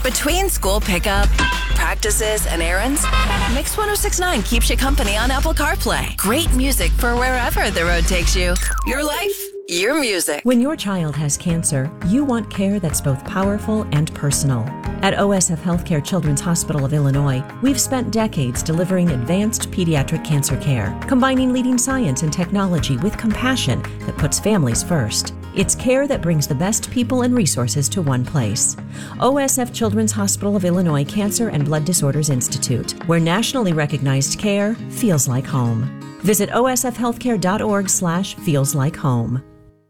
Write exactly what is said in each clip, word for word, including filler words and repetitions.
Between school pickup, practices, and errands, Mix one oh six point nine keeps you company on Apple CarPlay. Great music for wherever the road takes you. Your life, your music. When your child has cancer, you want care that's both powerful and personal. At O S F Healthcare Children's Hospital of Illinois, we've spent decades delivering advanced pediatric cancer care, combining leading science and technology with compassion that puts families first. It's care that brings the best people and resources to one place. O S F Children's Hospital of Illinois Cancer and Blood Disorders Institute, where nationally recognized care feels like home. Visit osfhealthcare.org slash feels like home.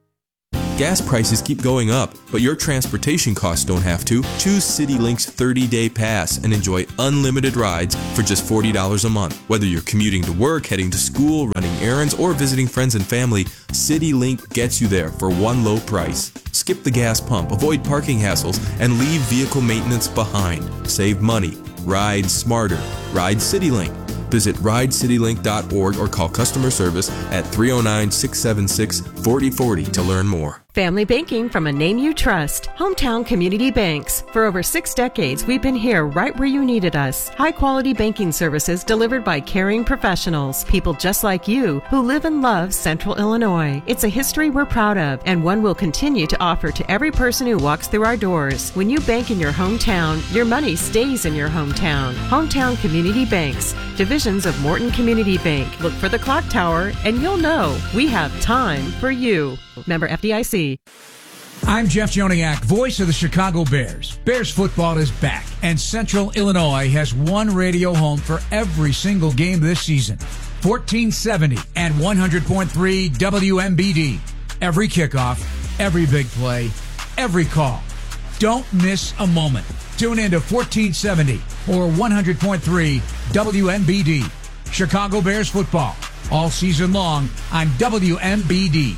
Gas prices keep going up, but your transportation costs don't have to. Choose CityLink's thirty-day pass and enjoy unlimited rides for just forty dollars a month. Whether you're commuting to work, heading to school, running errands, or visiting friends and family, CityLink gets you there for one low price. Skip the gas pump, avoid parking hassles, and leave vehicle maintenance behind. Save money. Ride smarter. Ride CityLink. Visit ride city link dot org or call customer service at three oh nine, six seven six, four oh four oh to learn more. Family banking from a name you trust. Hometown Community Banks. For over six decades, we've been here right where you needed us. High-quality banking services delivered by caring professionals. People just like you who live and love Central Illinois. It's a history we're proud of and one we'll continue to offer to every person who walks through our doors. When you bank in your hometown, your money stays in your hometown. Hometown Community Banks. Divisions of Morton Community Bank. Look for the clock tower and you'll know we have time for you. Member F D I C. I'm Jeff Joniak, voice of the Chicago Bears. Bears football is back, and Central Illinois has one radio home for every single game this season. fourteen seventy and one hundred point three W M B D. Every kickoff, every big play, every call. Don't miss a moment. Tune in to fourteen seventy or one hundred point three W M B D. Chicago Bears football, all season long on W M B D.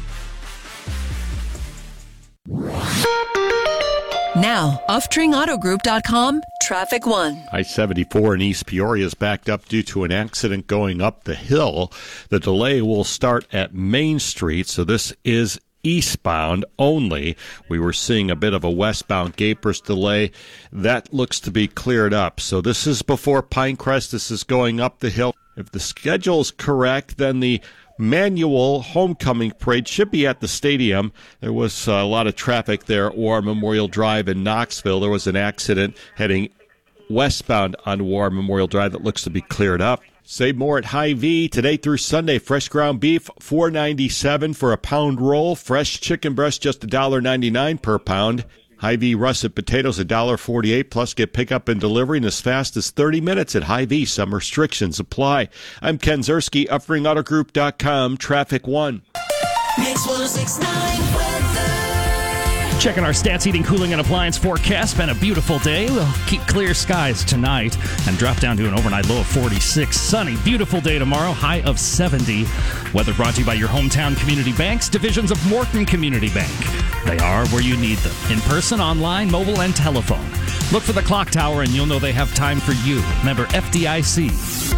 Now, off tring auto group dot com, traffic one. I seventy-four in East Peoria is backed up due to an accident going up the hill. The delay will start at Main Street, so this is eastbound only. We were seeing a bit of a westbound Gapers delay. That looks to be cleared up. So this is before Pinecrest. This is going up the hill. If the schedule is correct, then the Manual homecoming parade should be at the stadium. There was a lot of traffic there, or Memorial Drive in Knoxville. There was an accident heading westbound on War Memorial Drive that looks to be cleared up. Save more at Hy-Vee today through Sunday. Fresh ground beef, four ninety-seven for a pound roll. Fresh chicken breast, just one dollar ninety-nine per pound. Hy-Vee russet potatoes, one dollar forty-eight, plus get pickup and delivery in as fast as thirty minutes at Hy-Vee. Some restrictions apply. I'm Ken Zerski, up ring auto group dot com, Traffic One. Mix one oh six point nine weather. Checking our stats, heating, cooling, and appliance forecast. Been a beautiful day. We'll keep clear skies tonight and drop down to an overnight low of forty-six. Sunny, beautiful day tomorrow, high of seventy. Weather brought to you by your hometown community banks, divisions of Morton Community Bank. They are where you need them, in person, online, mobile, and telephone. Look for the clock tower and you'll know they have time for you. Member F D I C.